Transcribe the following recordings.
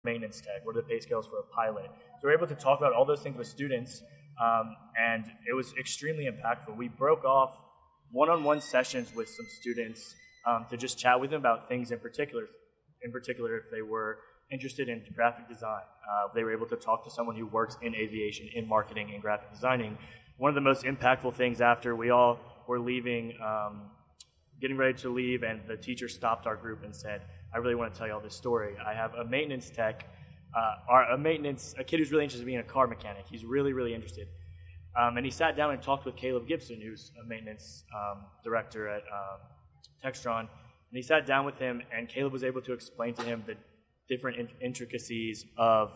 maintenance tech? What are the pay scales for a pilot? So we're able to talk about all those things with students, and it was extremely impactful. We broke off one-on-one sessions with some students to just chat with them about things in particular. In particular, if they were interested in graphic design, they were able to talk to someone who works in aviation, in marketing, and graphic designing. One of the most impactful things after we all were leaving, getting ready to leave, and the teacher stopped our group and said, I really want to tell you all this story. I have a maintenance tech, a kid who's really interested in being a car mechanic. He's really, really interested. And he sat down and talked with Caleb Gibson, who's a maintenance director at Textron. And he sat down with him, and Caleb was able to explain to him the different intricacies of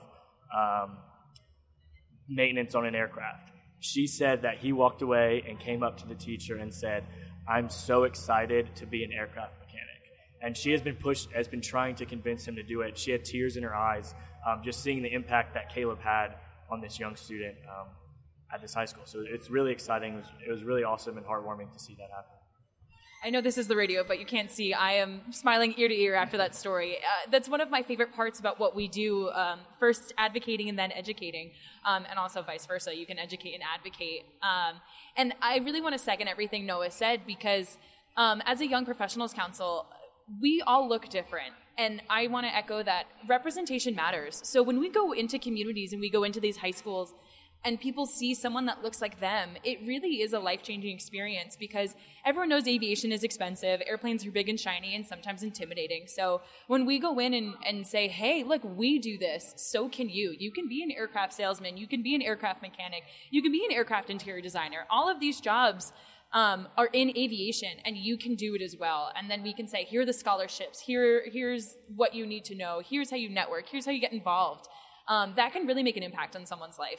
maintenance on an aircraft. She said that he walked away and came up to the teacher and said, I'm so excited to be an aircraft mechanic. And she has been trying to convince him to do it. She had tears in her eyes just seeing the impact that Caleb had on this young student at this high school. So it's really exciting. It was really awesome and heartwarming to see that happen. I know this is the radio, but you can't see. I am smiling ear to ear after that story. That's one of my favorite parts about what we do, first advocating and then educating, and also vice versa. You can educate and advocate. And I really want to second everything Noah said because as a Young Professionals Council, we all look different. And I want to echo that representation matters. So when we go into communities and we go into these high schools and people see someone that looks like them, it really is a life-changing experience because everyone knows aviation is expensive, airplanes are big and shiny and sometimes intimidating. So when we go in and say, hey, look, we do this, so can you. You can be an aircraft salesman, you can be an aircraft mechanic, you can be an aircraft interior designer. All of these jobs are in aviation, and you can do it as well. And then we can say, here are the scholarships, here's what you need to know, here's how you network, here's how you get involved. That can really make an impact on someone's life.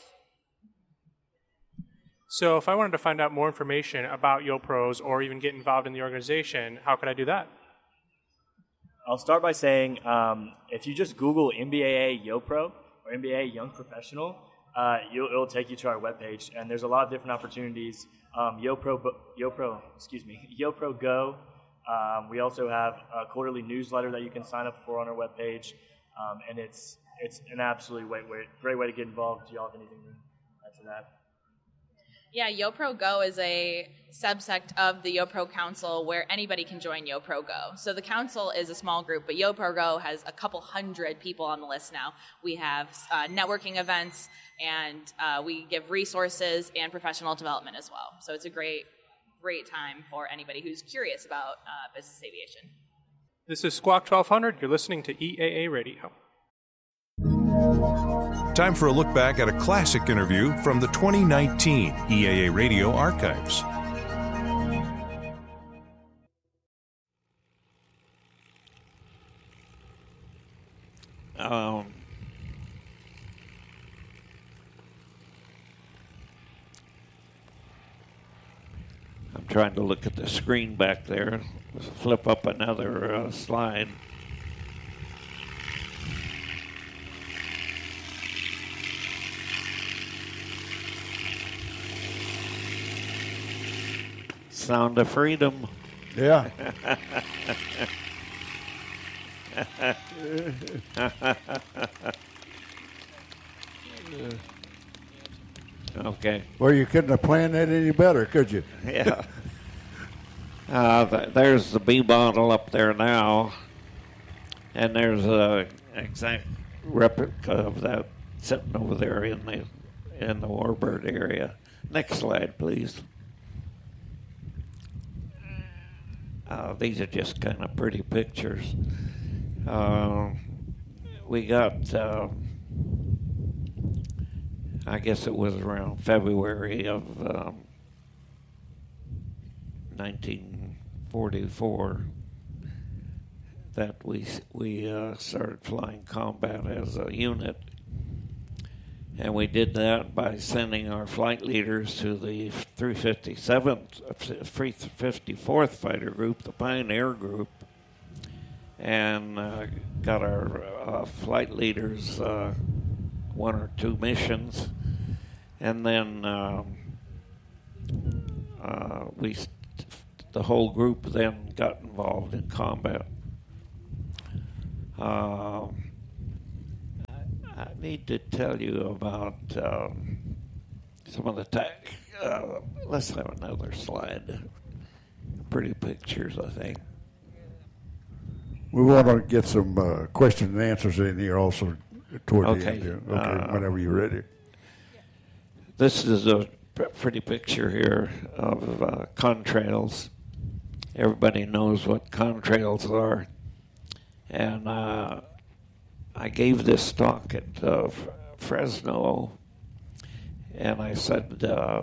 So if I wanted to find out more information about YoPros or even get involved in the organization, how could I do that? I'll start by saying if you just Google MBAA YoPro or MBAA Young Professional, it'll take you to our webpage, and there's a lot of different opportunities. YoPro Go. We also have a quarterly newsletter that you can sign up for on our webpage, and it's an absolutely great way to get involved. Do y'all have anything to add to that? Yeah, YoPro Go is a subsect of the YoPro Council where anybody can join YoPro Go. So the council is a small group, but YoPro Go has a couple hundred people on the list now. We have networking events, and we give resources and professional development as well. So it's a great time for anybody who's curious about business aviation. This is Squawk 1200. You're listening to EAA Radio. Time for a look back at a classic interview from the 2019 EAA Radio archives. I'm trying to look at the screen back there. Flip up another slide. Sound of freedom. Yeah. Okay. Well, you couldn't have planned that any better, could you? Yeah. There's the B model up there now, and there's a exact replica of that sitting over there in the Warbird area. Next slide, please. These are just kind of pretty pictures. We got, I guess it was around February of 1944 that we started flying combat as a unit. And we did that by sending our flight leaders to the 354th Fighter Group, the Pioneer Group, and got our flight leaders one or two missions. And then the whole group then got involved in combat. I need to tell you about some of the tech. Let's have another slide. Pretty pictures, I think. We want to get some question and answers in here also toward the end here. Okay, whenever you're ready. This is a pretty picture here of contrails. Everybody knows what contrails are. And I gave this talk at Fresno, and I said,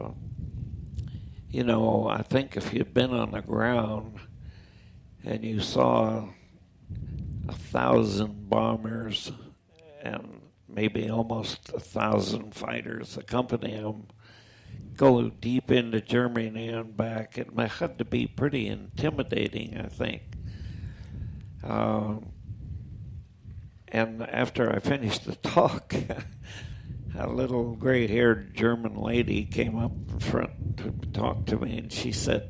I think if you'd been on the ground and you saw 1,000 bombers and maybe almost 1,000 fighters accompany them go deep into Germany and back, it had to be pretty intimidating, I think. And after I finished the talk, a little gray-haired German lady came up in front to talk to me, and she said,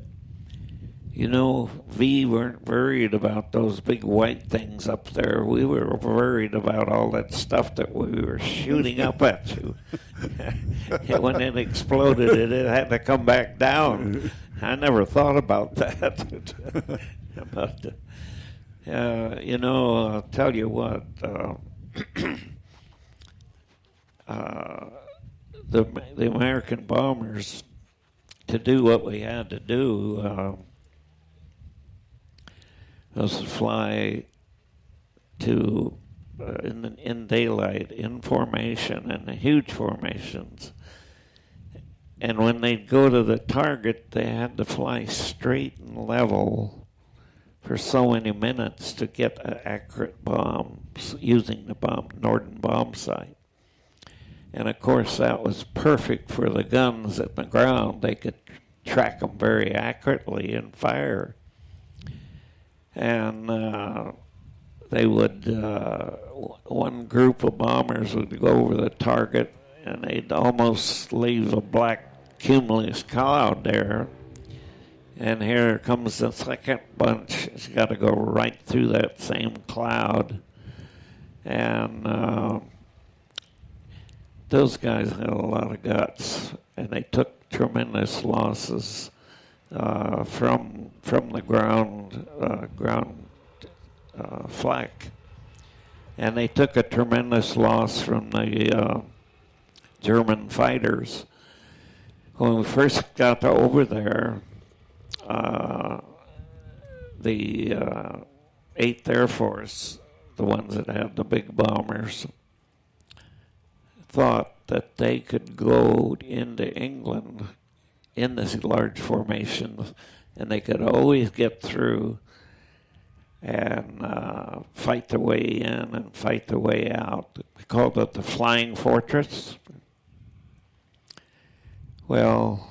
we weren't worried about those big white things up there. We were worried about all that stuff that we were shooting up at you. When it exploded, it had to come back down. I never thought about that. But, I'll tell you what, the American bombers, to do what we had to do, was to fly to in daylight, in formation, in huge formations. And when they'd go to the target, they had to fly straight and level for so many minutes to get accurate bombs using the Norden bomb sight. And of course, that was perfect for the guns at the ground. They could track them very accurately and fire. And they would, one group of bombers would go over the target and they'd almost leave a black cumulus cloud there. And here comes the second bunch. It's got to go right through that same cloud. And those guys had a lot of guts, and they took tremendous losses from the ground flak, and they took a tremendous loss from the German fighters. When we first got over there, the 8th Air Force, the ones that had the big bombers, thought that they could go into England in this large formations, and they could always get through and fight their way in and fight their way out. We called it the Flying Fortress. Well,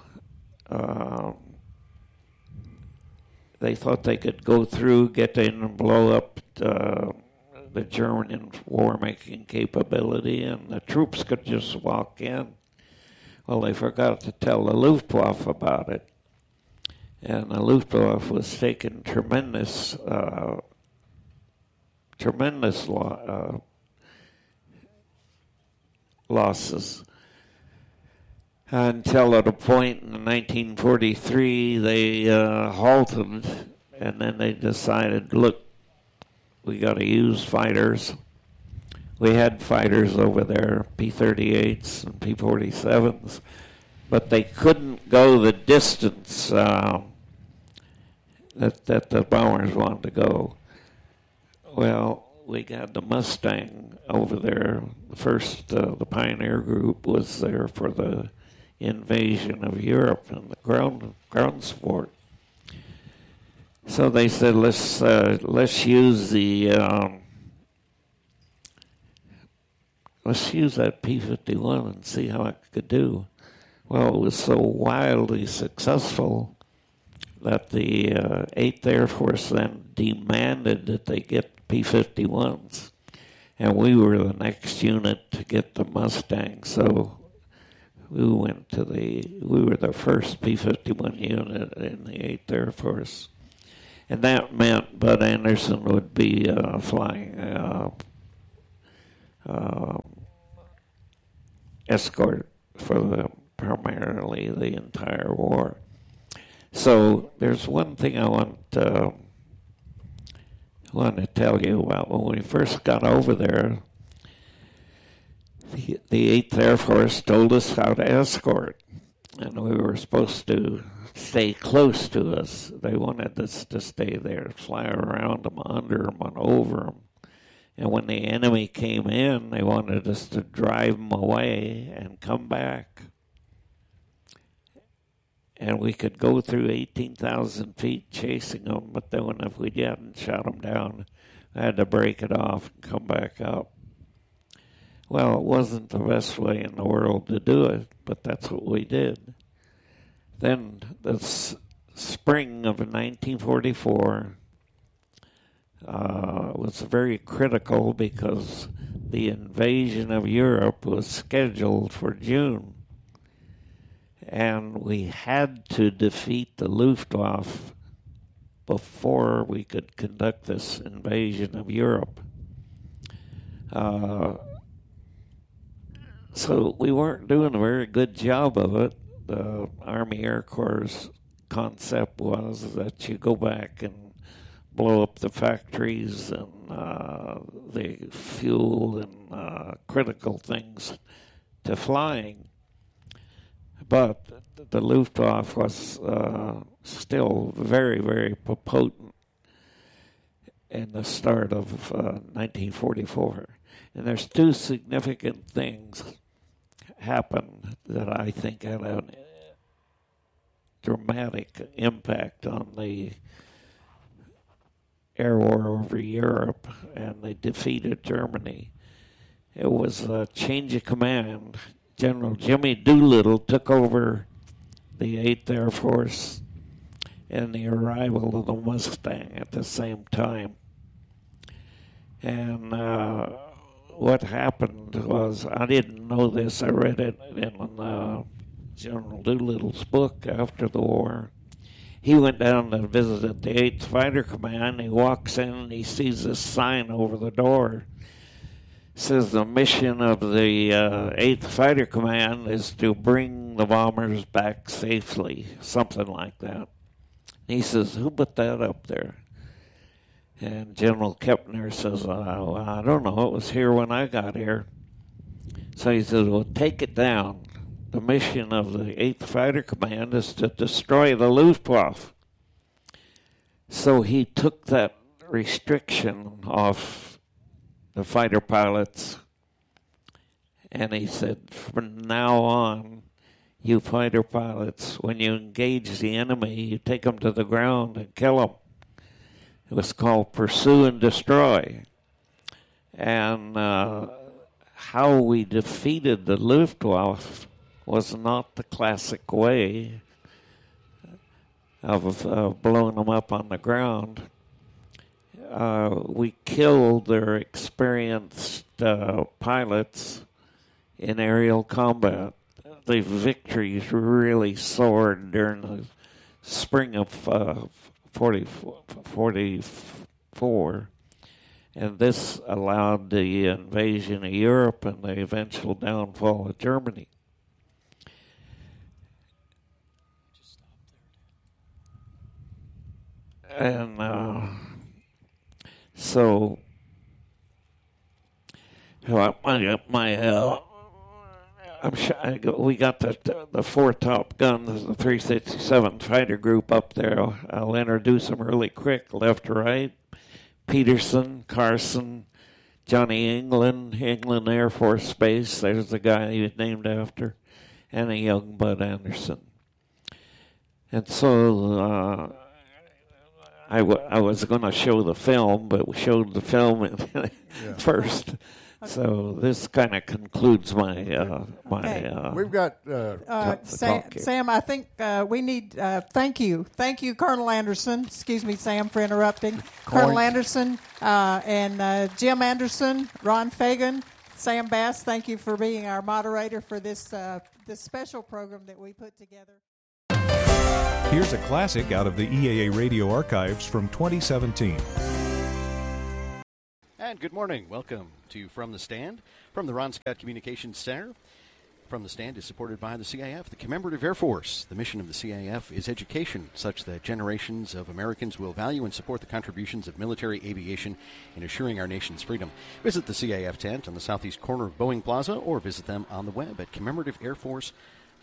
they thought they could go through, get in and blow up the German war-making capability, and the troops could just walk in. Well, they forgot to tell the Luftwaffe about it. And the Luftwaffe was taking tremendous losses. Until at a point in 1943, they halted, and then they decided, look, we got to use fighters. We had fighters over there, P-38s and P-47s, but they couldn't go the distance that the bombers wanted to go. Well, we got the Mustang over there. The Pioneer Group was there for the invasion of Europe and the ground support. So they said, let's use that P-51 and see how it could do. Well, it was so wildly successful that the 8th Air Force then demanded that they get P-51s, and we were the next unit to get the Mustang. So we were the first P-51 unit in the 8th Air Force. And that meant Bud Anderson would be flying escort for primarily the entire war. So there's one thing I want to tell you about. When we first got over there, the 8th Air Force told us how to escort, and we were supposed to stay close to us. They wanted us to stay there, fly around them, under them, and over them. And when the enemy came in, they wanted us to drive them away and come back. And we could go through 18,000 feet chasing them, but then if we hadn't shot them down, I had to break it off and come back up. Well, it wasn't the best way in the world to do it, but that's what we did. Then the spring of 1944 was very critical because the invasion of Europe was scheduled for June. And we had to defeat the Luftwaffe before we could conduct this invasion of Europe. So we weren't doing a very good job of it. The Army Air Corps' concept was that you go back and blow up the factories and the fuel and critical things to flying. But the Luftwaffe was still very, very potent in the start of 1944. And there's two significant things happened that I think had a dramatic impact on the air war over Europe, and they defeated Germany. It was a change of command. General Jimmy Doolittle took over the 8th Air Force and the arrival of the Mustang at the same time. And what happened was, I didn't know this, I read it in General Doolittle's book after the war. He went down to visit the 8th Fighter Command. He walks in and he sees this sign over the door. It says the mission of the 8th Fighter Command is to bring the bombers back safely, something like that. He says, who put that up there? And General Kepner says, I don't know, it was here when I got here. So he says, well, take it down. The mission of the 8th Fighter Command is to destroy the Luftwaffe. So he took that restriction off the fighter pilots, and he said, from now on, you fighter pilots, when you engage the enemy, you take them to the ground and kill them. It was called Pursue and Destroy. And how we defeated the Luftwaffe was not the classic way of blowing them up on the ground. We killed their experienced pilots in aerial combat. The victories really soared during the spring of 44, and this allowed the invasion of Europe and the eventual downfall of Germany. And so we got the four top guns, the 367 fighter group up there. I'll introduce them really quick, left to right. Peterson, Carson, Johnny England Air Force Base. There's the guy he was named after, and a young Bud Anderson. And so I was going to show the film, but we showed the film first. So this kind of concludes my We've got Sam. I think we need. Thank you, Colonel Anderson. Excuse me, Sam, for interrupting. Colonel Anderson and Jim Anderson, Ron Fagan, Sam Bass. Thank you for being our moderator for this special program that we put together. Here's a classic out of the EAA Radio archives from 2017. And good morning. Welcome to From the Stand from the Ron Scott Communications Center. from the Stand is supported by the CAF, the Commemorative Air Force. The mission of the CAF is education, such that generations of Americans will value and support the contributions of military aviation in assuring our nation's freedom. Visit the CAF tent on the southeast corner of Boeing Plaza or visit them on the web at commemorativeairforce.org.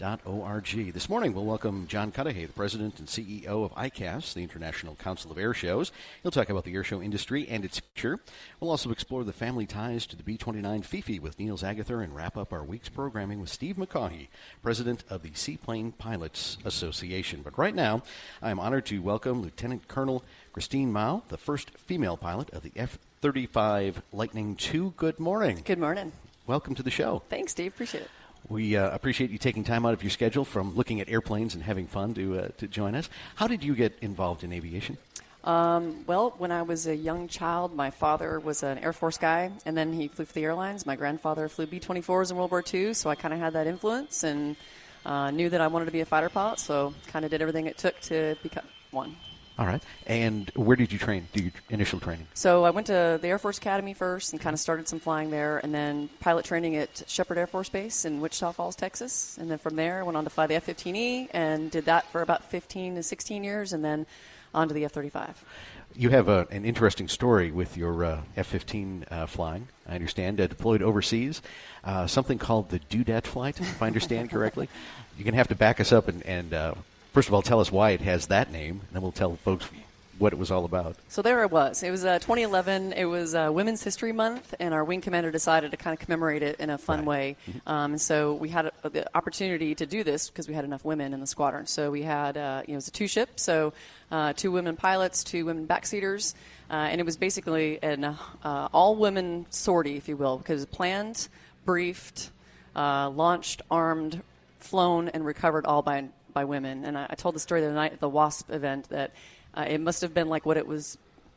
This morning, we'll welcome John Cudahy, the president and CEO of ICAS, the International Council of Air Shows. He'll talk about the air show industry and its future. We'll also explore the family ties to the B-29 Fifi with Niels Agather and wrap up our week's programming with Steve McCaughey, president of the Seaplane Pilots Association. But right now, I'm honored to welcome Lieutenant Colonel Christine Mao, the first female pilot of the F-35 Lightning II. Good morning. Good morning. Welcome to the show. Thanks, Steve. Appreciate it. We appreciate you taking time out of your schedule from looking at airplanes and having fun to join us. How did you get involved in aviation? Well, when I was a young child, my father was an Air Force guy, and then he flew for the airlines. My grandfather flew B-24s in World War II, so I kind of had that influence and knew that I wanted to be a fighter pilot, so kind of did everything it took to become one. All right. And where did you train, do your initial training? So I went to the Air Force Academy first and kind of started some flying there, and then pilot training at Shepherd Air Force Base in Wichita Falls, Texas. And then from there, went on to fly the F-15E and did that for about 15 to 16 years, and then on to the F-35. You have an interesting story with your F-15 flying, I understand, deployed overseas, something called the Dudette flight, if I understand correctly. You're going to have to back us up and first of all, tell us why it has that name, and then we'll tell folks what it was all about. So there it was. It was 2011. It was Women's History Month, and our wing commander decided to kind of commemorate it in a fun way. So we had the opportunity to do this because we had enough women in the squadron. So we had, it was a two-ship, so 2 women pilots, 2 women backseaters, and it was basically an all-women sortie, if you will, because planned, briefed, launched, armed, flown, and recovered all by women. And I told the story the other night at the WASP event that it must have been like what it was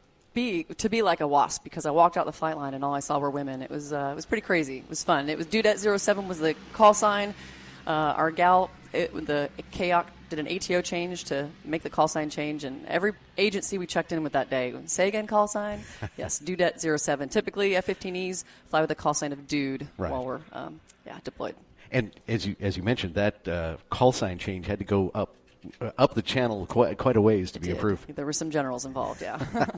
to be like a WASP, because I walked out the flight line and all I saw were women. It was pretty crazy. It was fun. It was Dudette 07 was the call sign. Our gal, the KAOC, did an ATO change to make the call sign change, and every agency we checked in with that day, say again, call sign? Yes, Dudette 07. Typically, F-15Es fly with the call sign of Dude while we're deployed. And as you mentioned, that call sign change had to go up the channel quite a ways to be approved. There were some generals involved, yeah.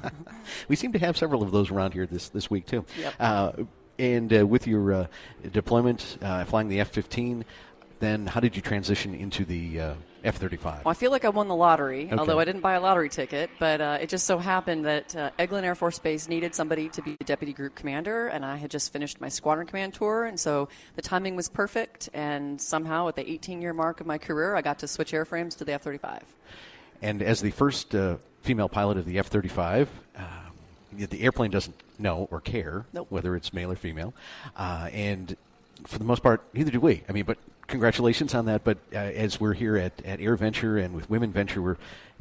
We seem to have several of those around here this week, too. Yep. And with your deployment, flying the F-15, then how did you transition into the F-35? Well, I feel like I won the lottery, although I didn't buy a lottery ticket. But it just so happened that Eglin Air Force Base needed somebody to be the deputy group commander, and I had just finished my squadron command tour, and so the timing was perfect. And somehow, at the 18-year mark of my career, I got to switch airframes to the F-35. And as the first female pilot of the F-35, the airplane doesn't know or care whether it's male or female, and for the most part, neither do we. I mean, but congratulations on that. But as we're here at Air Venture and with Women Venture, we're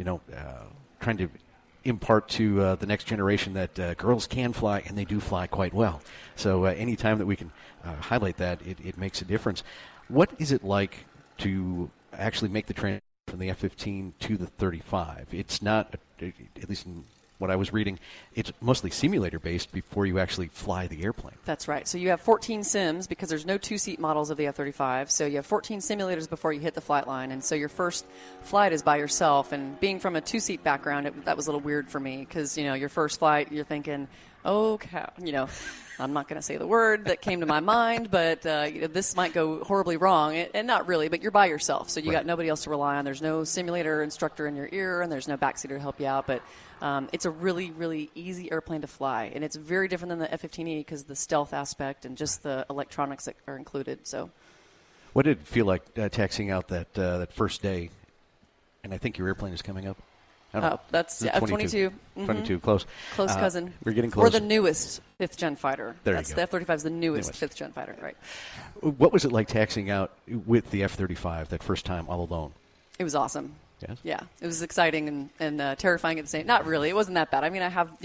trying to impart to the next generation that girls can fly, and they do fly quite well. So any time that we can highlight that, it makes a difference. What is it like to actually make the transition from the F-15 to the 35? It's not, at least in what I was reading, it's mostly simulator-based before you actually fly the airplane. That's right. So you have 14 sims because there's no two-seat models of the F-35. So you have 14 simulators before you hit the flight line. And so your first flight is by yourself. And being from a two-seat background, that was a little weird for me because, your first flight, you're thinking, oh, cow, I'm not going to say the word that came to my mind, but this might go horribly wrong. And not really, but you're by yourself. So you got nobody else to rely on. There's no simulator instructor in your ear, and there's no backseater to help you out. But it's a really, really easy airplane to fly. And it's very different than the F-15E because of the stealth aspect and just the electronics that are included. So, what did it feel like taxiing out that first day? And I think your airplane is coming up. That's F-22. 22, close. Close cousin. We're getting close. We're the newest fifth-gen fighter. There you go. The F-35 is the newest fifth-gen fighter, right. What was it like taxiing out with the F-35 that first time all alone? It was awesome. Yes? Yeah. It was exciting and terrifying at the same time. Not really. It wasn't that bad. I mean, I have,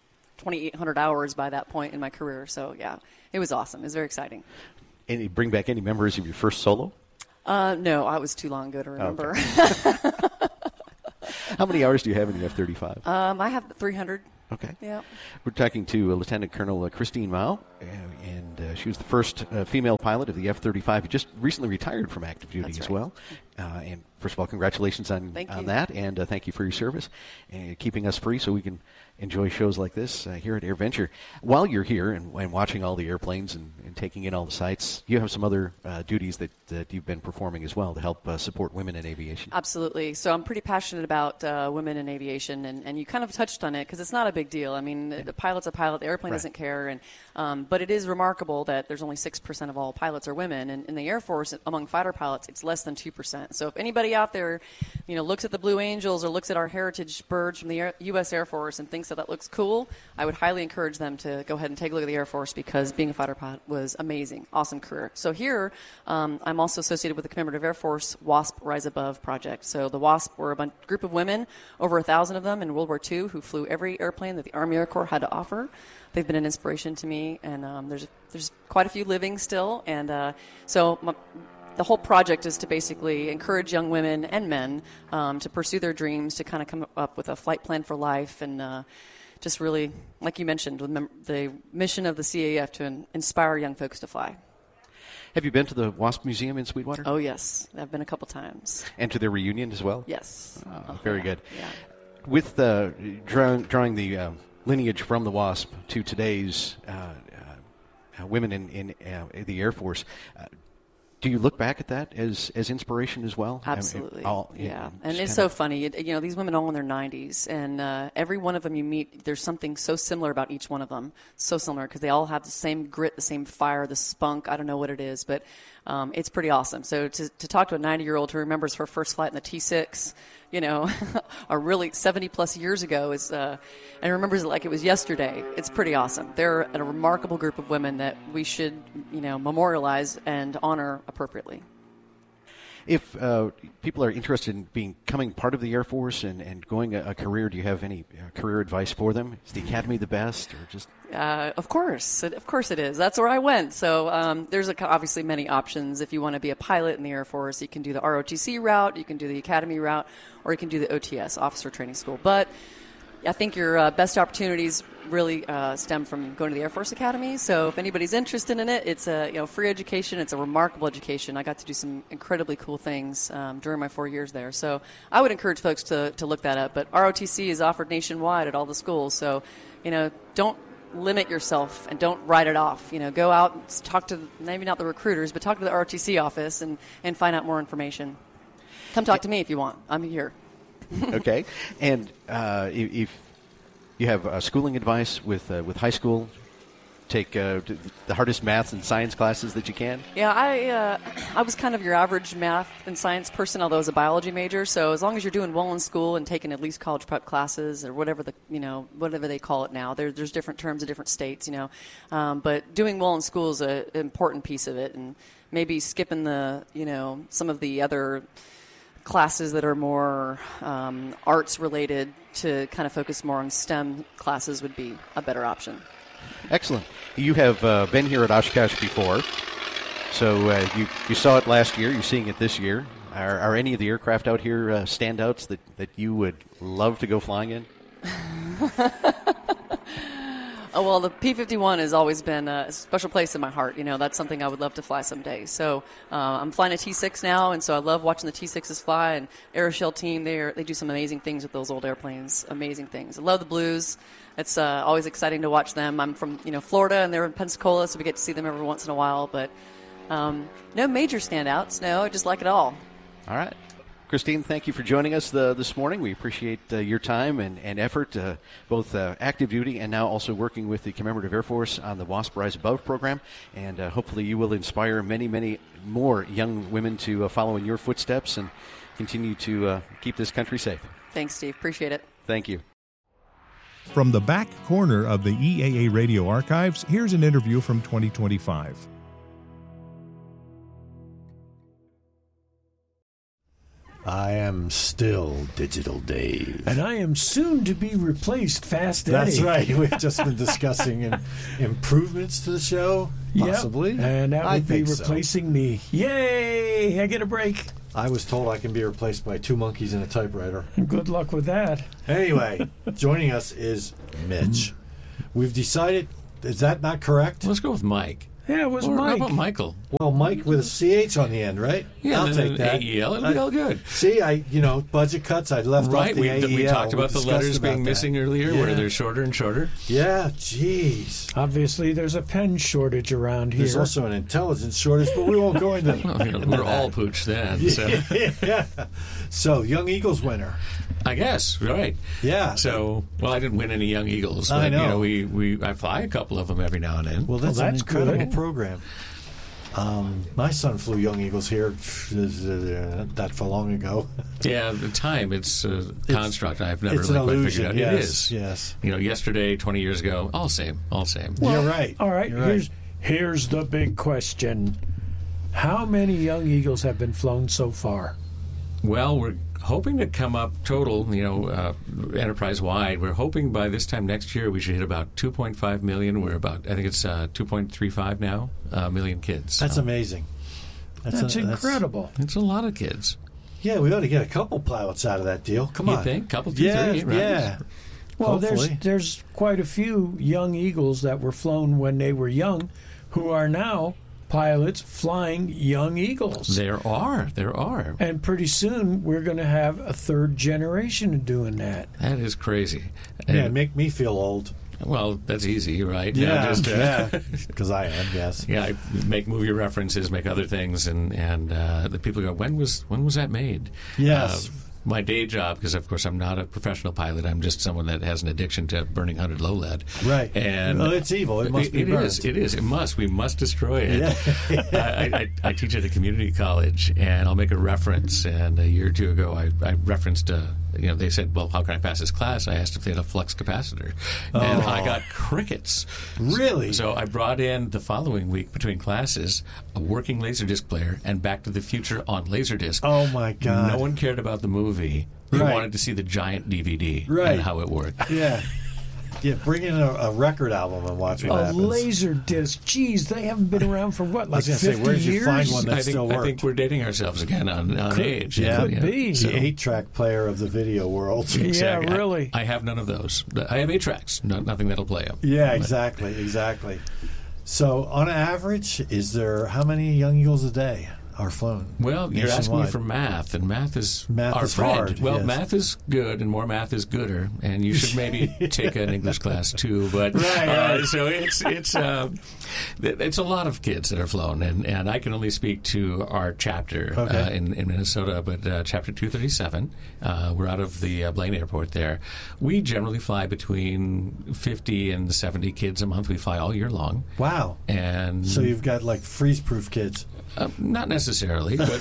2,800 hours by that point in my career. So, yeah, it was awesome. It was very exciting. And you bring back any memories of your first solo? No, I was too long ago to remember. Okay. How many hours do you have in the F-35? I have 300. Okay. Yeah. We're talking to Lieutenant Colonel Christine Mao, and she was the first female pilot of the F-35 who just recently retired from active duty as well. And first of all, congratulations on that, and thank you for your service and keeping us free so we can enjoy shows like this here at AirVenture. While you're here and watching all the airplanes and taking in all the sights, you have some other duties that you've been performing as well to help support women in aviation. Absolutely. So I'm pretty passionate about women in aviation, and you kind of touched on it because it's not a big deal. I mean, the pilot's a pilot. The airplane doesn't care. But it is remarkable that there's only 6% of all pilots are women. And in the Air Force, among fighter pilots, it's less than 2%. So if anybody out there, looks at the Blue Angels or looks at our heritage birds from the U.S. Air Force and thinks that looks cool, I would highly encourage them to go ahead and take a look at the Air Force because being a fighter pilot was amazing, awesome career. So here, I'm also associated with the Commemorative Air Force WASP Rise Above project. So the WASP were a group of women, over 1,000 of them in World War II, who flew every airplane that the Army Air Corps had to offer. They've been an inspiration to me, and there's quite a few living still. And the whole project is to basically encourage young women and men to pursue their dreams, to kind of come up with a flight plan for life, and just really, like you mentioned, the mission of the CAF to inspire young folks to fly. Have you been to the WASP Museum in Sweetwater? Oh, yes. I've been a couple times. And to their reunion as well? Yes. Oh, very good. Yeah. With drawing the lineage from the WASP to today's women in the Air Force, do you look back at that as inspiration as well? Absolutely. And it's so funny. These women all in their 90s, and every one of them you meet, there's something so similar about each one of them. So similar because they all have the same grit, the same fire, the spunk. I don't know what it is, but it's pretty awesome. So to talk to a 90-year-old who remembers her first flight in the T-6, or really 70-plus years ago, and remembers it like it was yesterday, it's pretty awesome. They're a remarkable group of women that we should, memorialize and honor appropriately. If people are interested in becoming part of the Air Force and going a career, do you have any career advice for them? Is the Academy the best, or just? Of course it is. That's where I went. So there's obviously many options. If you want to be a pilot in the Air Force, you can do the ROTC route, you can do the Academy route, or you can do the OTS, Officer Training School. But I think your best opportunities really stem from going to the Air Force Academy. So if anybody's interested in it, it's a free education. It's a remarkable education. I got to do some incredibly cool things during my 4 years there. So I would encourage folks to look that up. But ROTC is offered nationwide at all the schools. So, don't limit yourself and don't write it off. Go out and talk to, maybe not the recruiters, but talk to the ROTC office and find out more information. Come talk to me if you want. I'm here. Okay. And if you have schooling advice with high school, take the hardest math and science classes that you can? Yeah, I was kind of your average math and science person, although I was a biology major. So as long as you're doing well in school and taking at least college prep classes or whatever whatever they call it now, there's different terms in different states, But doing well in school is an important piece of it, and maybe skipping some of the other classes that are more arts related to kind of focus more on STEM classes would be a better option. Excellent. You have been here at Oshkosh before, so you saw it last year. You're seeing it this year. Are any of the aircraft out here standouts that you would love to go flying in? Oh, well, the P-51 has always been a special place in my heart. That's something I would love to fly someday. So I'm flying a T-6 now, and so I love watching the T-6s fly. And Aeroshell team, they do some amazing things with those old airplanes, amazing things. I love the Blues. It's always exciting to watch them. I'm from Florida, and they're in Pensacola, so we get to see them every once in a while. But no major standouts. No, I just like it all. All right. Christine, thank you for joining us this morning. We appreciate your time and effort, both active duty and now also working with the Commemorative Air Force on the WASP Rise Above program. And hopefully you will inspire many, many more young women to follow in your footsteps and continue to keep this country safe. Thanks, Steve. Appreciate it. Thank you. From the back corner of the EAA Radio archives, here's an interview from 2025. I am still Digital Dave. And I am soon to be replaced Fast Eddie. That's right. We've just been discussing improvements to the show, possibly. Yep. And that would be replacing me. Yay! I get a break. I was told I can be replaced by 2 monkeys and a typewriter. Good luck with that. Anyway, joining us is Mitch. We've decided Is that not correct? Let's go with Mike. Yeah, it was Or Mike. How about Michael? Well, Mike with a CH on the end, right? Yeah, I'll take that. AEL, it'll be all good. See, budget cuts, I left Right, off the AEL. we talked about the letters being that. missing earlier, where they're shorter and shorter. Yeah, jeez. Obviously, there's a pen shortage around here. There's also an intelligence shortage, but we won't go into We're all pooch then. So. Yeah. So, Young Eagles winner. I guess, right. Yeah. So, well, I didn't win any Young Eagles. But, I know. I fly a couple of them every now and then. Well, that's an incredible good. program. My son flew Young Eagles here not for long ago. Yeah, the time, it's a construct. I've never it's really an quite illusion, figured out. yes, It is. yes. Yesterday, 20 years ago, all same. You're right. All right, You're right. here's the big question. How many Young Eagles have been flown so far? Well, we're hoping to come up total, enterprise-wide. We're hoping by this time next year we should hit about 2.5 million. We're about, I think it's 2.35 now, million kids. That's amazing. That's incredible. It's a lot of kids. Yeah, we ought to get a couple pilots out of that deal. Come on. You think? Couple, two, three, right? Yeah. Well, Hopefully. there's quite a few Young Eagles that were flown when they were young who are now pilots flying Young Eagles. There are. And pretty soon we're going to have a third generation of doing that. That is crazy. Yeah, make me feel old. Well, that's easy, right? Yeah, because I am, yes. Yeah, I make movie references, make other things, and the people go, when was that made? Yes. My day job, because of course I'm not a professional pilot, I'm just someone that has an addiction to burning 100 low lead. Right. And well, it's evil. It must be burned. It is. It must. We must destroy it. Yeah. I teach at a community college, and I'll make a reference. And a year or two ago, I referenced they said, well, how can I pass this class? I asked if they had a flux capacitor. And I got crickets. Really? So I brought in the following week between classes a working Laserdisc player and Back to the Future on Laserdisc. Oh, my God. No one cared about the movie. They wanted to see the giant DVD and how it worked. Yeah. Yeah, bring in a record album and watch what happens. Laser disc. Geez, they haven't been around for what, like 50 years? Where did you find one that still worked? I think we're dating ourselves again on age. Yeah, could be. The 8-track player of the video world. Exactly. Yeah, really. I have none of those. I have 8 tracks, nothing that'll play them. Yeah, exactly. So, on average, how many Young Eagles a day are flown? Well, you're asking me for math, and math is our friend. Hard. Well, yes. math is good, and more math is gooder, and you should maybe take an English class too. But right. So it's a lot of kids that are flown, and I can only speak to our chapter in Minnesota, but chapter 237. We're out of the Blaine Airport there. We generally fly between 50 and 70 kids a month. We fly all year long. Wow. And so you've got like freeze-proof kids. Not necessarily, but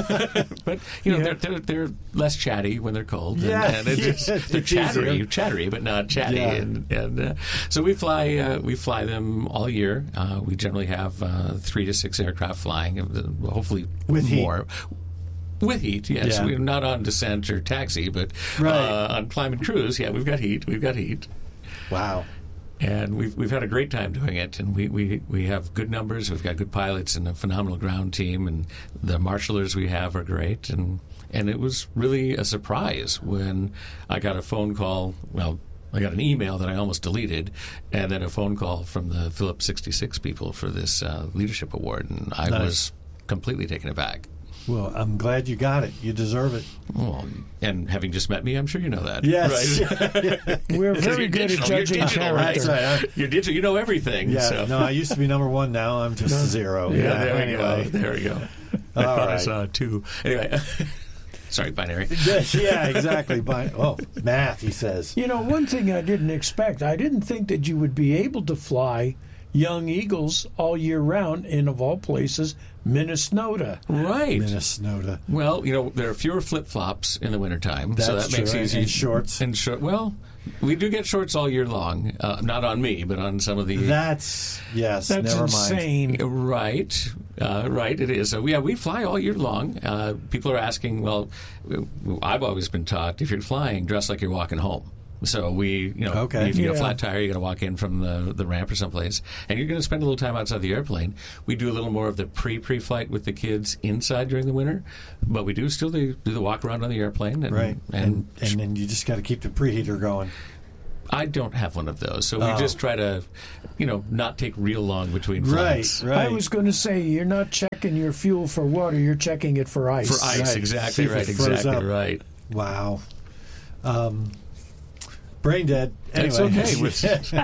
they're less chatty when they're cold. Yeah, they're chattery, but not chatty. Yeah. And so we fly them all year. We generally have 3 to 6 aircraft flying, hopefully with more. With heat, yes. Yeah. We're not on descent or taxi, but on climb and cruise, we've got heat. Wow. And we've had a great time doing it, and we have good numbers. We've got good pilots and a phenomenal ground team, and the marshalers we have are great. And it was really a surprise when I got a phone call. Well, I got an email that I almost deleted, and then a phone call from the Phillips 66 people for this leadership award, and I was completely taken aback. Well, I'm glad you got it. You deserve it. Well, and having just met me, I'm sure you know that. Yes. Right? We're very good at judging character. Right? That's right. You're digital. You know everything. Yeah. So. No, I used to be number 1. Now I'm just 0. Yeah. There we go. I thought I saw 2. Anyway. Sorry, binary. Yeah, exactly. Math, he says. One thing I didn't expect, I didn't think that you would be able to fly Young Eagles all year round in, of all places, Minnesota. Right. Minnesota. Well, there are fewer flip-flops in the wintertime, so that makes it easy. And shorts. Well, we do get shorts all year long. Not on me, but on some of the... That's never insane. mind. Right. Right, it is. So, we fly all year long. People are asking, well, I've always been taught, if you're flying, dress like you're walking home. So if you get a flat tire, you're going to walk in from the ramp or someplace, and you're going to spend a little time outside the airplane. We do a little more of the pre-flight with the kids inside during the winter, but we do still do the walk around on the airplane. And then you just got to keep the preheater going. I don't have one of those, so we just try to, not take real long between flights. Right. I was going to say, you're not checking your fuel for water, you're checking it for ice. For ice, exactly right, exactly right. Wow. Brain dead. Anyway. It's okay.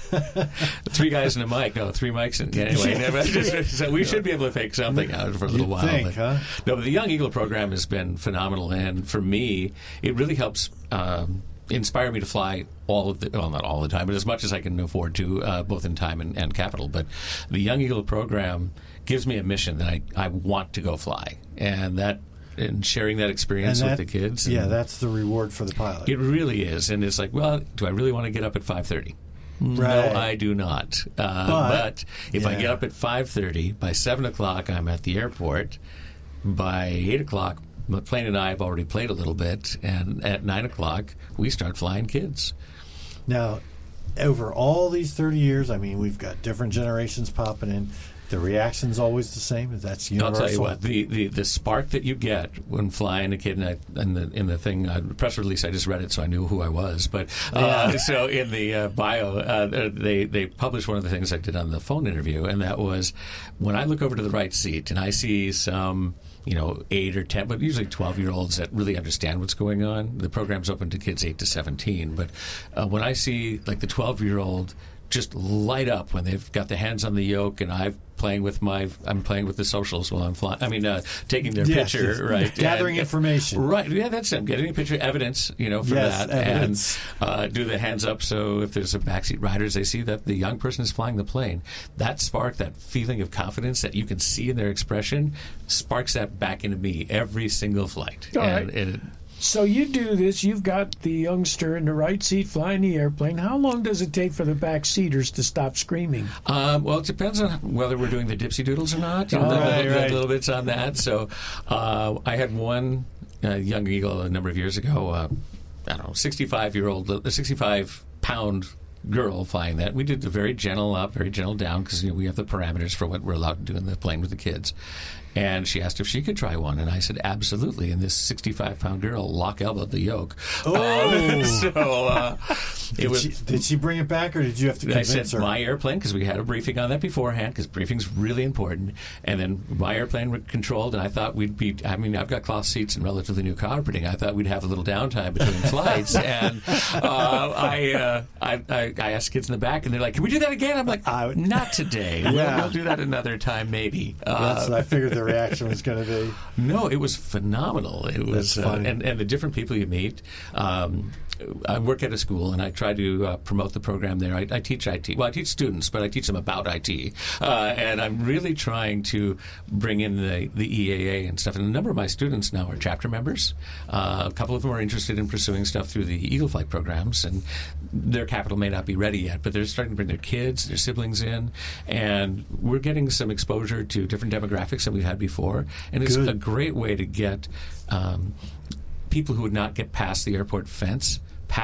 3 guys and a mic. No, 3 mics. Anyway, so we should be able to fake something out for a little while. Think, huh? No, but the Young Eagle program has been phenomenal, and for me, it really helps inspire me to fly not all the time, but as much as I can afford to, both in time and capital. But the Young Eagle program gives me a mission that I want to go fly, and sharing that experience with the kids. Yeah, that's the reward for the pilot. It really is. And it's like, well, do I really want to get up at 5:30? Right. No, I do not. But if I get up at 5:30, by 7 o'clock, I'm at the airport. By 8 o'clock, McLean and I have already played a little bit. And at 9 o'clock, we start flying kids. Now, over all these 30 years, we've got different generations popping in. The reaction's always the same. That's universal. I'll tell you what, the spark that you get when flying a kid, in the thing, the press release, I just read it, so I knew who I was. But so in the bio, they published one of the things I did on the phone interview, and that was when I look over to the right seat and I see some 8 or 10, but usually 12-year-olds that really understand what's going on. The program's open to kids 8 to 17, but when I see like the 12-year-old just light up when they've got the hands on the yoke, and I'm playing with the socials while I'm flying. Taking their picture, right? Gathering information. Right, yeah, that's it. Getting a picture, evidence, for that. Evidence. And do the hands up so if there's a backseat riders, they see that the young person is flying the plane. That spark, that feeling of confidence that you can see in their expression, sparks that back into me every single flight. All right. So you do this, you've got the youngster in the right seat flying the airplane. How long does it take for the back seaters to stop screaming? Well, it depends on whether we're doing the dipsy doodles or not. Right. Little bits on that. So I had one Young Eagle a number of years ago, 65-pound girl flying that. We did a very gentle up, very gentle down, because we have the parameters for what we're allowed to do in the plane with the kids. And she asked if she could try one, and I said absolutely. And this 65-pound girl lock-elbowed the yoke. Did she bring it back, or did you have to convince her? I said my airplane, because we had a briefing on that beforehand, because briefing's really important. And then my airplane controlled, and I thought we'd be. I've got cloth seats and relatively new carpeting. I thought we'd have a little downtime between flights, and I asked kids in the back, and they're like, "Can we do that again?" I'm like, "Not today. We'll do that another time, maybe." That's what I figured the reaction was going to be. No, it was phenomenal. It was and the different people you meet. I work at a school, and I try to promote the program there. I teach IT. Well, I teach students, but I teach them about IT. And I'm really trying to bring in the EAA and stuff. And a number of my students now are chapter members. A couple of them are interested in pursuing stuff through the Eagle Flight programs, and their capital may not be ready yet, but they're starting to bring their kids, their siblings in, and we're getting some exposure to different demographics than we've had before. And it's a great way to get people who would not get past the airport fence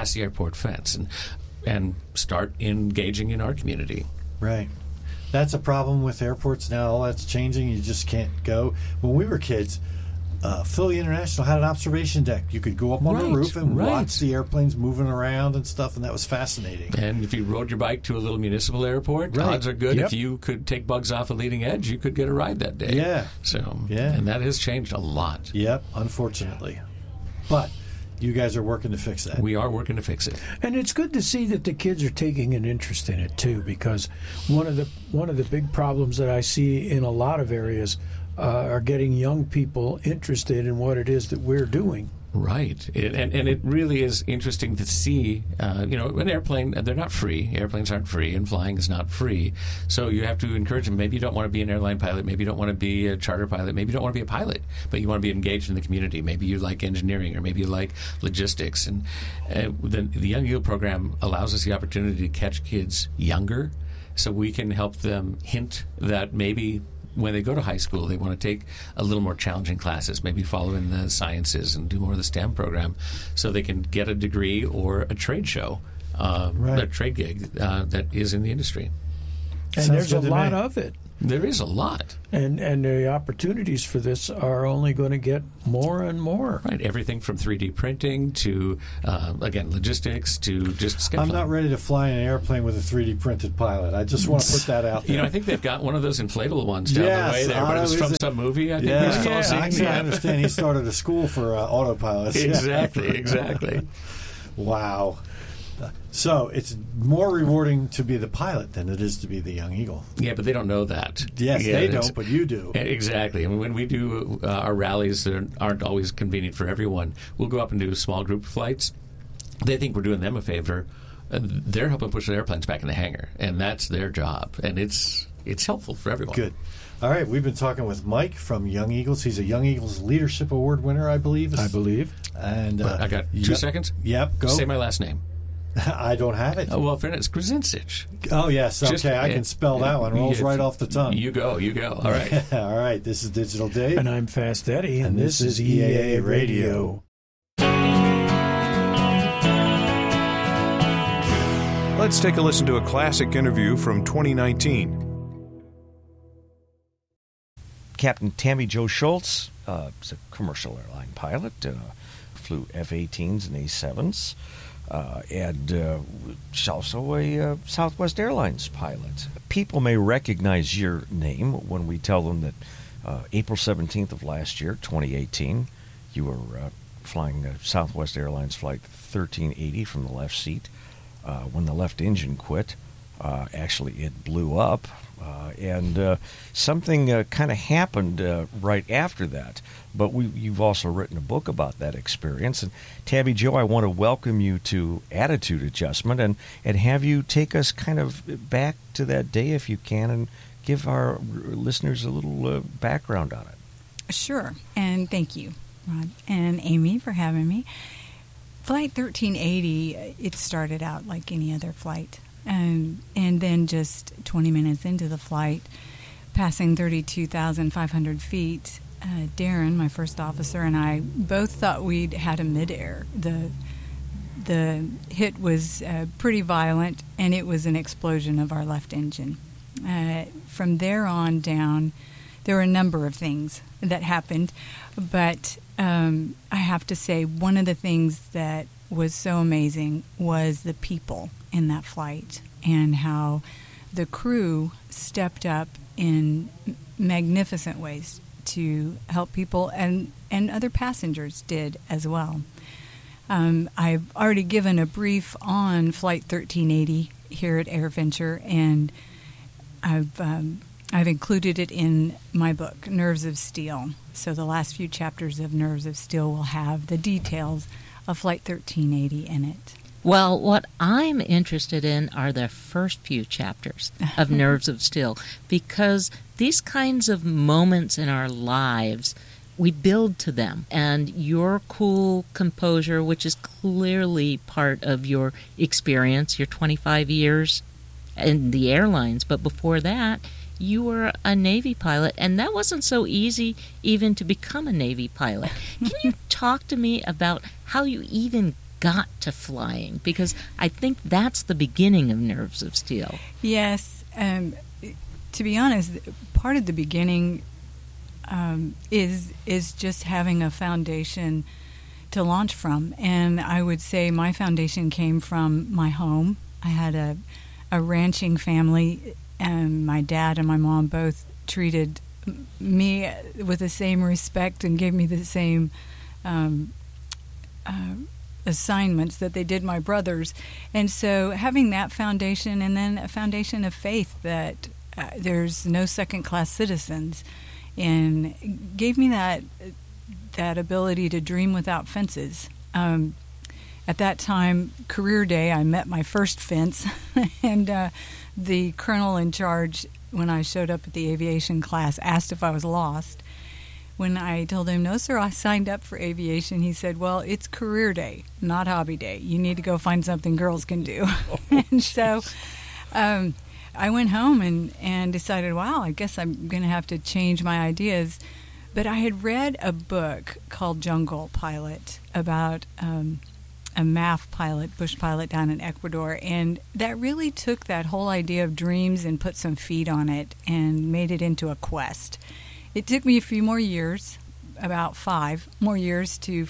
and start engaging in our community. Right. That's a problem with airports now. All that's changing. You just can't go. When we were kids, Philly International had an observation deck. You could go up on the roof and watch the airplanes moving around and stuff, and that was fascinating. And if you rode your bike to a little municipal airport, odds are good. If you could take bugs off a leading edge, you could get a ride that day. And that has changed a lot. Yep, unfortunately. But you guys are working to fix that. We are working to fix it. And it's good to see that the kids are taking an interest in it, too, because one of the big problems that I see in a lot of areas are getting young people interested in what it is that we're doing. Right. And it really is interesting to see, an airplane, they're not free. Airplanes aren't free, and flying is not free. So you have to encourage them. Maybe you don't want to be an airline pilot. Maybe you don't want to be a charter pilot. Maybe you don't want to be a pilot, but you want to be engaged in the community. Maybe you like engineering, or maybe you like logistics. And the Young Eagle program allows us the opportunity to catch kids younger, so we can help them hint that maybe when they go to high school, they want to take a little more challenging classes, maybe follow in the sciences and do more of the STEM program, so they can get a degree or a trade show, a trade gig that is in the industry. And there's a lot of it. There is a lot. And the opportunities for this are only going to get more and more. Right, everything from 3D printing to, again, logistics to just scheduling. I'm not ready to fly in an airplane with a 3D printed pilot. I just want to put that out there. You know, I think they've got one of those inflatable ones down the way there, but it was from some movie, I think. I understand he started a school for autopilots. Exactly. Wow. So it's more rewarding to be the pilot than it is to be the Young Eagle. Yeah, but they don't know that. Yes, they don't, but you do. Exactly. I mean, when we do our rallies that aren't always convenient for everyone, we'll go up and do small group flights. They think we're doing them a favor. They're helping push the airplanes back in the hangar, and that's their job. And it's helpful for everyone. Good. All right, we've been talking with Mike from Young Eagles. He's a Young Eagles Leadership Award winner, I believe. And I got 2 seconds? Yep, go. Say my last name. I don't have it. Oh, well, fairness, Grzincic. Oh, yes. Okay, I can spell that one. Rolls right off the tongue. You go. All right. All right, this is Digital Dave. And I'm Fast Eddie, and this is EAA Radio. Let's take a listen to a classic interview from 2019. Captain Tammy Jo Schultz is a commercial airline pilot, flew F-18s and A-7s, and she's also a Southwest Airlines pilot. People may recognize your name when we tell them that April 17th of last year, 2018, you were flying Southwest Airlines Flight 1380 from the left seat. When the left engine quit, actually it blew up. And something kind of happened right after that. But you've also written a book about that experience. And Tammy Jo, I want to welcome you to Attitude Adjustment and have you take us kind of back to that day if you can and give our listeners a little background on it. Sure. And thank you, Rod and Amy, for having me. Flight 1380, it started out like any other flight. And then just 20 minutes into the flight, passing 32,500 feet, Darren, my first officer, and I both thought we'd had a midair. The hit was pretty violent, and it was an explosion of our left engine. From there on down, there were a number of things that happened, but I have to say one of the things that was so amazing was the people in that flight and how the crew stepped up in magnificent ways to help people, and other passengers did as well. I've already given a brief on Flight 1380 here at AirVenture, and I've included it in my book, Nerves of Steel. So the last few chapters of Nerves of Steel will have the details of Flight 1380 in it. Well, what I'm interested in are the first few chapters of Nerves of Steel, because these kinds of moments in our lives, we build to them. And your cool composure, which is clearly part of your experience, your 25 years in the airlines, but before that, you were a Navy pilot, and that wasn't so easy even to become a Navy pilot. Can you talk to me about how you even got to flying? Because I think that's the beginning of Nerves of Steel. Yes. To be honest, part of the beginning is just having a foundation to launch from. And I would say my foundation came from my home. I had a ranching family, and my dad and my mom both treated me with the same respect and gave me the same assignments that they did my brothers. And so having that foundation, and then a foundation of faith that there's no second-class citizens, and gave me that ability to dream without fences. At that time, career day, I met my first fence, and the colonel in charge, when I showed up at the aviation class, asked if I was lost. When I told him, no, sir, I signed up for aviation, he said, well, it's career day, not hobby day. You need to go find something girls can do. And so I went home and decided, wow, I guess I'm going to have to change my ideas. But I had read a book called Jungle Pilot about MAF pilot, bush pilot down in Ecuador, and that really took that whole idea of dreams and put some feet on it and made it into a quest. It took me a few more years, about 5 more years, to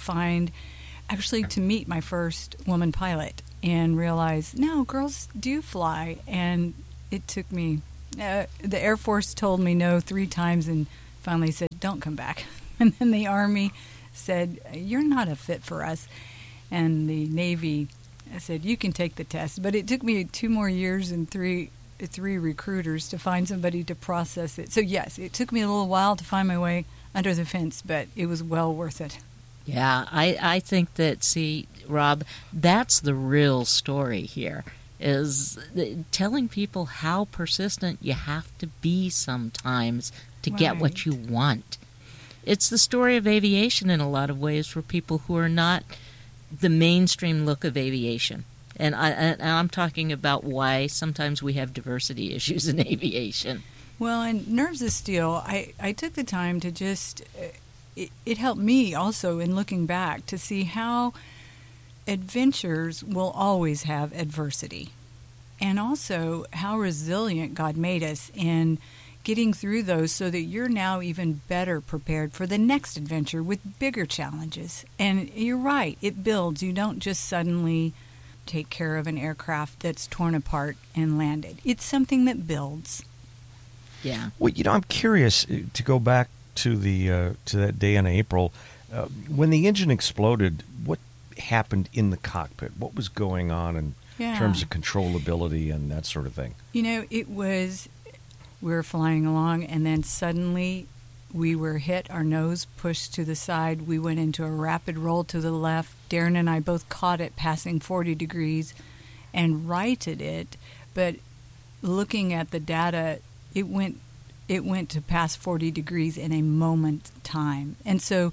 meet my first woman pilot and realize, no, girls do fly. And it took me, the Air Force told me no 3 times and finally said, don't come back. And then the Army said, you're not a fit for us. And the Navy said, you can take the test. But it took me 2 more years and three recruiters to find somebody to process it. So, yes, it took me a little while to find my way under the fence, but it was well worth it. Yeah, I think that, see, Rob, that's the real story here, is telling people how persistent you have to be sometimes to get what you want. It's the story of aviation in a lot of ways for people who are not the mainstream look of aviation. And I'm talking about why sometimes we have diversity issues in aviation. Well, in Nerves of Steel, I took the time to just... It helped me also in looking back to see how adventures will always have adversity. And also how resilient God made us in getting through those so that you're now even better prepared for the next adventure with bigger challenges. And you're right, it builds. You don't just suddenly take care of an aircraft that's torn apart and landed. It's something that builds. Yeah. Well, I'm curious to go back to that day in April when the engine exploded. What happened in the cockpit? What was going on in terms of controllability and that sort of thing? It was, we were flying along, and then suddenly we were hit, our nose pushed to the side. We went into a rapid roll to the left. Darren and I both caught it passing 40 degrees and righted it. But looking at the data, it went to pass 40 degrees in a moment time. And so,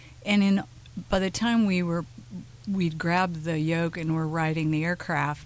by the time we'd grabbed the yoke and were riding the aircraft,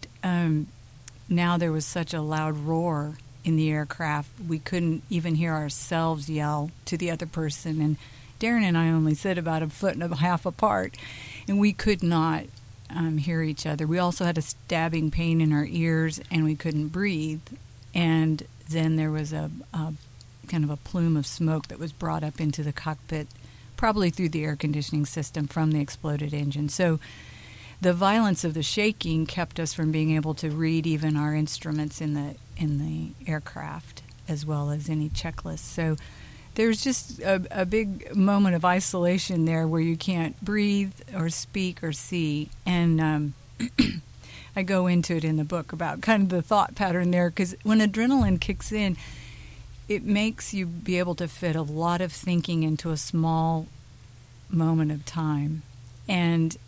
now there was such a loud roar in the aircraft, we couldn't even hear ourselves yell to the other person. And Darren and I only sit about 1.5 feet apart, and we could not hear each other. We also had a stabbing pain in our ears, and we couldn't breathe. And then there was a kind of a plume of smoke that was brought up into the cockpit, probably through the air conditioning system from the exploded engine. So the violence of the shaking kept us from being able to read even our instruments in the aircraft, as well as any checklists. So there's just a big moment of isolation there where you can't breathe or speak or see. And I go into it in the book about kind of the thought pattern there, because when adrenaline kicks in, it makes you be able to fit a lot of thinking into a small moment of time. And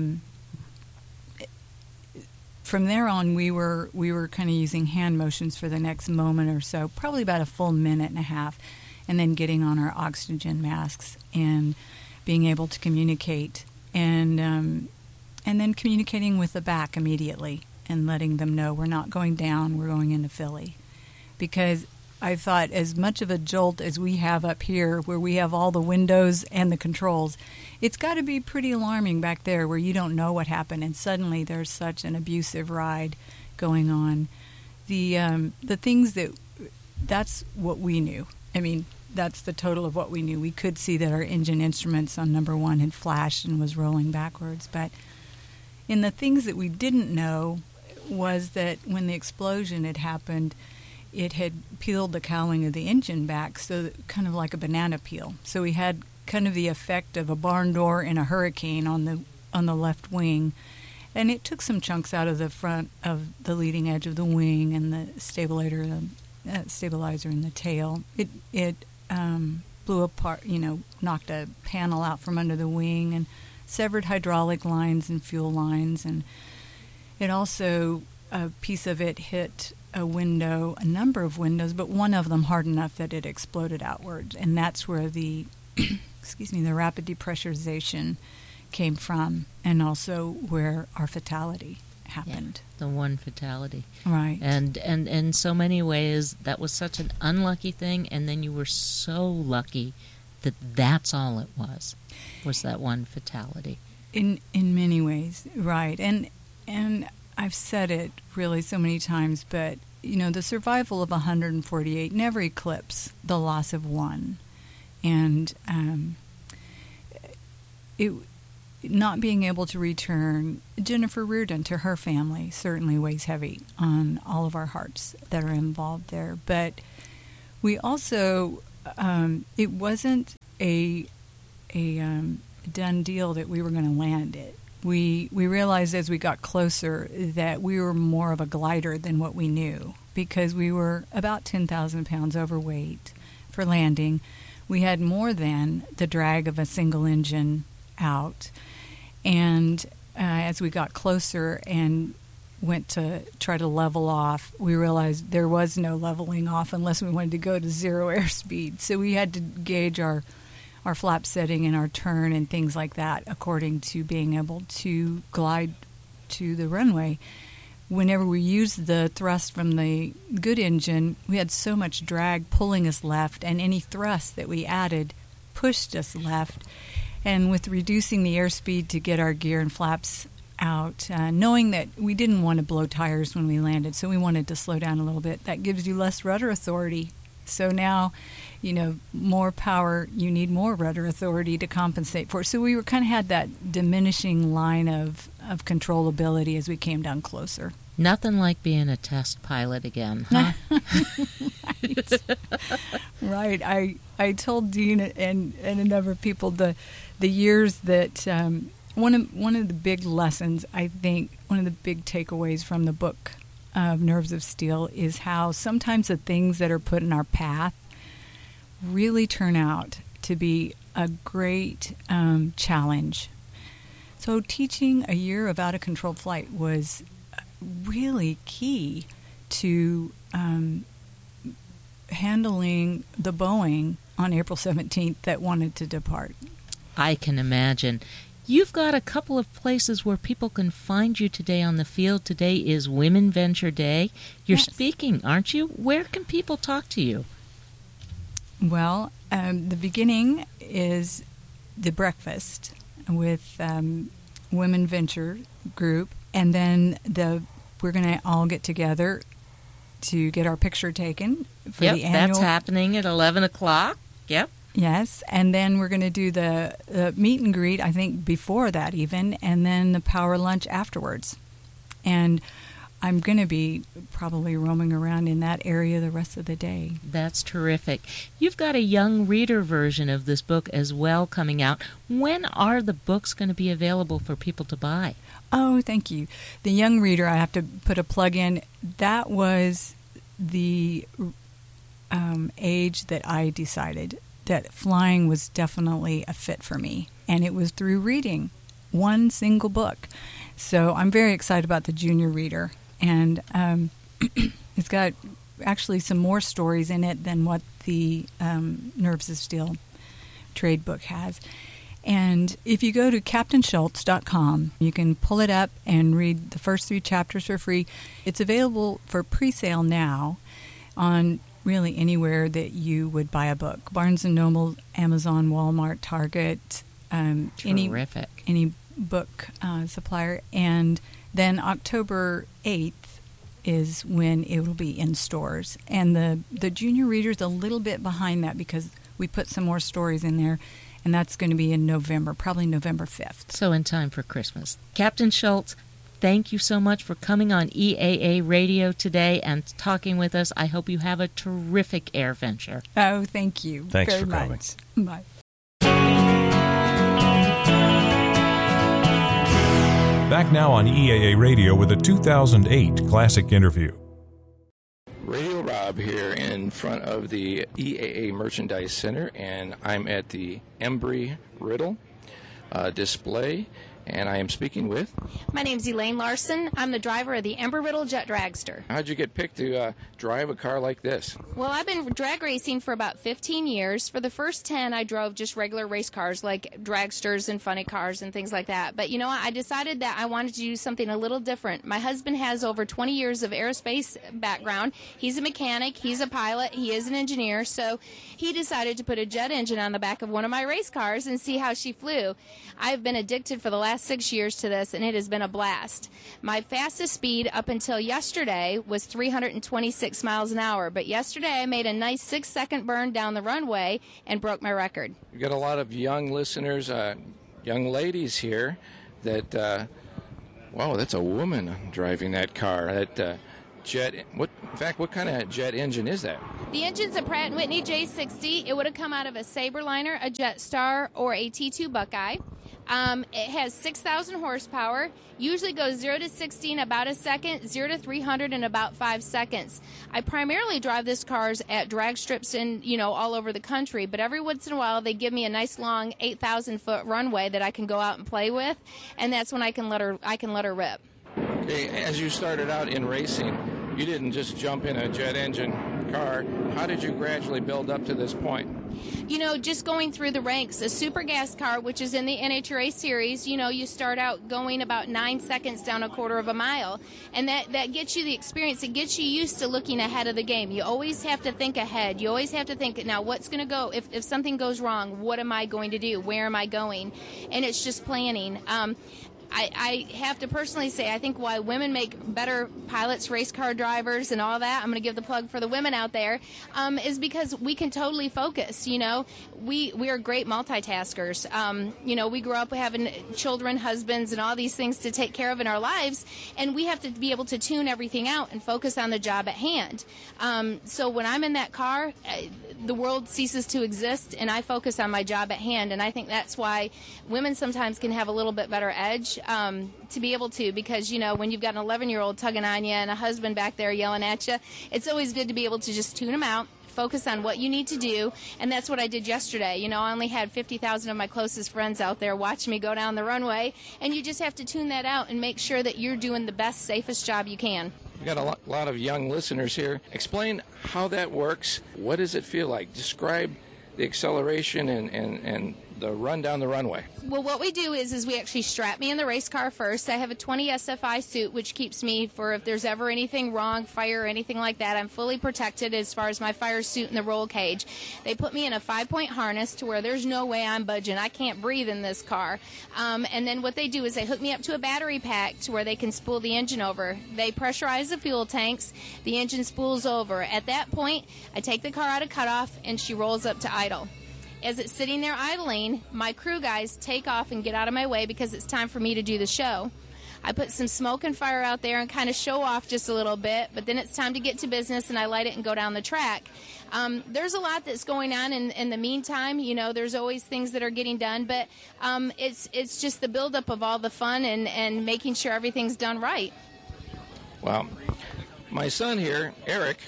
from there on, we were kind of using hand motions for the next moment or so, probably about a full 1.5 minutes, and then getting on our oxygen masks and being able to communicate, and then communicating with the back immediately and letting them know we're not going down, we're going into Philly. Because I thought, as much of a jolt as we have up here, where we have all the windows and the controls, it's got to be pretty alarming back there where you don't know what happened, and suddenly there's such an abusive ride going on. The things that's what we knew. I mean, that's the total of what we knew. We could see that our engine instruments on number 1 had flashed and was rolling backwards, but in the things that we didn't know was that when the explosion had happened, it had peeled the cowling of the engine back, so that, kind of like a banana peel. So we had kind of the effect of a barn door in a hurricane on the left wing, and it took some chunks out of the front of the leading edge of the wing and the stabilizer in the tail. It blew apart, knocked a panel out from under the wing and severed hydraulic lines and fuel lines, and it also, a piece of it hit a window, a number of windows, but one of them hard enough that it exploded outward, and that's where the the rapid depressurization came from, and also where our fatality happened. Yeah, the one fatality. Right. And in so many ways, that was such an unlucky thing, and then you were so lucky that that's all it was that one fatality. In many ways, right. And I've said it really so many times, but the survival of 148 never eclipses the loss of one. And it not being able to return Jennifer Reardon to her family certainly weighs heavy on all of our hearts that are involved there. But we also, it wasn't a done deal that we were going to land it. We realized as we got closer that we were more of a glider than what we knew, because we were about 10,000 pounds overweight for landing. We had more than the drag of a single engine out. And as we got closer and went to try to level off, we realized there was no leveling off unless we wanted to go to zero airspeed. So we had to gauge our flap setting and our turn and things like that according to being able to glide to the runway. Whenever we used the thrust from the good engine, we had so much drag pulling us left, and any thrust that we added pushed us left. And with reducing the airspeed to get our gear and flaps out, knowing that we didn't want to blow tires when we landed, so we wanted to slow down a little bit, that gives you less rudder authority. So now, more power, you need more rudder authority to compensate for. So we were kind of had that diminishing line of controllability as we came down closer. Nothing like being a test pilot again, huh? Right. I told Dean and a number of people the years that one of the big lessons, I think, one of the big takeaways from the book of Nerves of Steel is how sometimes the things that are put in our path really turn out to be a great challenge. So teaching a year of out-of-control flight was really key to handling the Boeing on April 17th that wanted to depart. I can imagine. You've got a couple of places where people can find you today on the field. Today is Women Venture Day. You're speaking, aren't you? Where can people talk to you? Well, the beginning is the breakfast with Women Venture Group, and then we're going to all get together to get our picture taken for the annual. That's happening at 11 o'clock. Yep. Yes, and then we're going to do the meet and greet, I think, before that even, and then the power lunch afterwards. And I'm going to be probably roaming around in that area the rest of the day. That's terrific. You've got a young reader version of this book as well coming out. When are the books going to be available for people to buy? Oh, thank you. The young reader, I have to put a plug in. That was the age that I decided that flying was definitely a fit for me. And it was through reading one single book. So I'm very excited about the junior reader. And it's got actually some more stories in it than what the Nerves of Steel trade book has. And if you go to CaptainSchultz.com, you can pull it up and read the first 3 chapters for free. It's available for pre-sale now on really anywhere that you would buy a book. Barnes & Noble, Amazon, Walmart, Target, any book supplier. And then October 8th is when it will be in stores. And the junior reader's a little bit behind that because we put some more stories in there, and that's going to be in November, probably November 5th. So in time for Christmas. Captain Schultz, thank you so much for coming on EAA Radio today and talking with us. I hope you have a terrific air venture. Oh, thank you. Thanks very for coming. much. Bye. Back now on EAA Radio with a 2008 classic interview. Radio Rob here in front of the EAA Merchandise Center, and I'm at the Embry-Riddle display, and I am speaking with... My name's Elaine Larson. I'm the driver of the Embry-Riddle Jet Dragster. How'd you get picked to drive a car like this? Well, I've been drag racing for about 15 years. For the first 10, I drove just regular race cars like dragsters and funny cars and things like that. But you know what? I decided that I wanted to do something a little different. My husband has over 20 years of aerospace background. He's a mechanic. He's a pilot. He is an engineer. So he decided to put a jet engine on the back of one of my race cars and see how she flew. I've been addicted for the last last 6 years to this, and it has been a blast. My fastest speed up until yesterday was 326 miles an hour, but yesterday I made a nice 6-second burn down the runway and broke my record. You've got a lot of young listeners, young ladies here that, wow, that's a woman driving that car. That jet. What kind of jet engine is that? The engine's a Pratt & Whitney J60. It would have come out of a Sabreliner, a Jetstar, or a T2 Buckeye. It has 6,000 horsepower, usually goes 0 to 60 in about a second, 0 to 300 in about 5 seconds. I primarily drive this cars at drag strips in, all over the country, but every once in a while they give me a nice long 8,000-foot runway that I can go out and play with, and that's when I can let her rip. Okay, as you started out in racing, you didn't just jump in a jet engine car. How did you gradually build up to this point? Just going through the ranks, a super gas car, which is in the NHRA series, you start out going about 9 seconds down a quarter of a mile. And that gets you the experience. It gets you used to looking ahead of the game. You always have to think ahead. You always have to think, now what's going to go? If something goes wrong, what am I going to do? Where am I going? And it's just planning. I have to personally say, I think why women make better pilots, race car drivers, and all that, I'm going to give the plug for the women out there, is because we can totally focus, We are great multitaskers. We grew up having children, husbands, and all these things to take care of in our lives, and we have to be able to tune everything out and focus on the job at hand. So when I'm in that car, the world ceases to exist, and I focus on my job at hand, and I think that's why women sometimes can have a little bit better edge to be able to, because, when you've got an 11-year-old tugging on you and a husband back there yelling at you, it's always good to be able to just tune them out, focus on what you need to do, and that's what I did yesterday. I only had 50,000 of my closest friends out there watching me go down the runway, and you just have to tune that out and make sure that you're doing the best, safest job you can. We've got a lot of young listeners here. Explain how that works. What does it feel like? Describe the acceleration and the run down the runway. Well, what we do is we actually strap me in the race car first. I have a 20 SFI suit, which keeps me for if there's ever anything wrong, fire, or anything like that. I'm fully protected as far as my fire suit and the roll cage. They put me in a 5-point harness to where there's no way I'm budging. I can't breathe in this car. And then what they do is they hook me up to a battery pack to where they can spool the engine over. They pressurize the fuel tanks. The engine spools over. At that point, I take the car out of cutoff, and she rolls up to idle. As it's sitting there idling, my crew guys take off and get out of my way because it's time for me to do the show. I put some smoke and fire out there and kind of show off just a little bit, but then it's time to get to business, and I light it and go down the track. There's a lot that's going on in the meantime. There's always things that are getting done, but it's just the buildup of all the fun and making sure everything's done right. Well, my son here, Eric,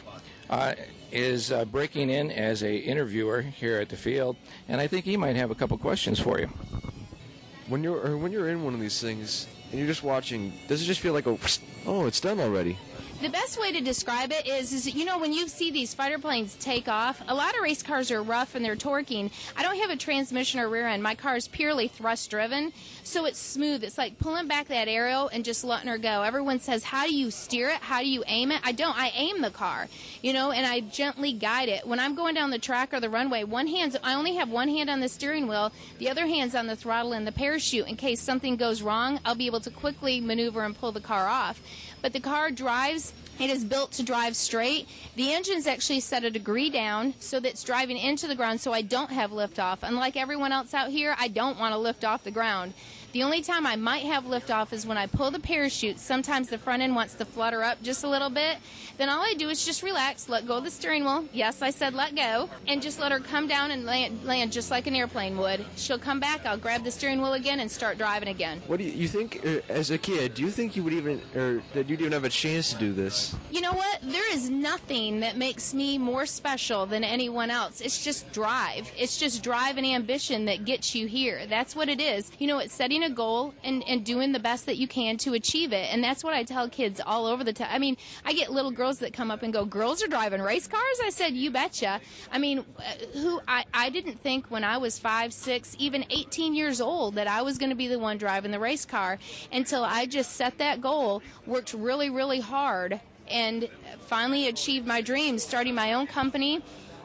is breaking in as a interviewer here at the field, and I think he might have a couple questions for you. When you're in one of these things and you're just watching, does it just feel like it's done already? The best way to describe it is when you see these fighter planes take off, a lot of race cars are rough and they're torquing. I don't have a transmission or rear end. My car is purely thrust driven, so it's smooth. It's like pulling back that aerial and just letting her go. Everyone says, how do you steer it? How do you aim it? I don't. I aim the car, and I gently guide it. When I'm going down the track or the runway, I only have one hand on the steering wheel. The other hand's on the throttle and the parachute. In case something goes wrong, I'll be able to quickly maneuver and pull the car off. But the car drives. It is built to drive straight. The engine's actually set a degree down so that it's driving into the ground so I don't have liftoff. Unlike everyone else out here, I don't want to lift off the ground. The only time I might have liftoff is when I pull the parachute. Sometimes the front end wants to flutter up just a little bit. Then all I do is just relax, let go of the steering wheel. Yes, I said let go. And just let her come down and land just like an airplane would. She'll come back, I'll grab the steering wheel again and start driving again. What do you think, as a kid, do you think you would that you'd even have a chance to do this? You know what? There is nothing that makes me more special than anyone else. It's just drive. It's just drive and ambition that gets you here. That's what it is. It's setting a goal and doing the best that you can to achieve it. And that's what I tell kids all over the time. I mean, I get little girls that come up and go, girls are driving race cars? I said, you betcha. I mean, I didn't think when I was 5, 6, even 18 years old that I was going to be the one driving the race car until I just set that goal, worked really, really hard, and finally achieved my dreams, starting my own company,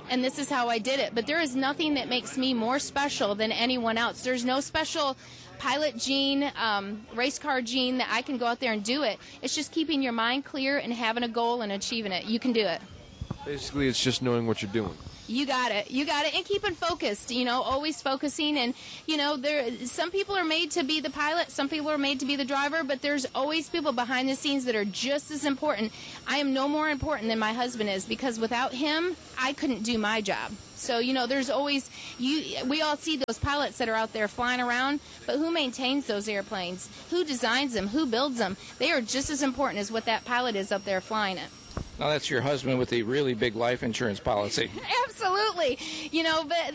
and this is how I did it. But there is nothing that makes me more special than anyone else. There's no special pilot gene, race car gene that I can go out there and do it. It's just keeping your mind clear and having a goal and achieving it. You can do it. Basically, it's just knowing what you're doing. You got it. You got it. And keeping focused, always focusing. And, some people are made to be the pilot. Some people are made to be the driver. But there's always people behind the scenes that are just as important. I am no more important than my husband is, because without him, I couldn't do my job. So, there's always, we all see those pilots that are out there flying around, but who maintains those airplanes? Who designs them? Who builds them? They are just as important as what that pilot is up there flying it. Now, that's your husband with a really big life insurance policy. Absolutely. But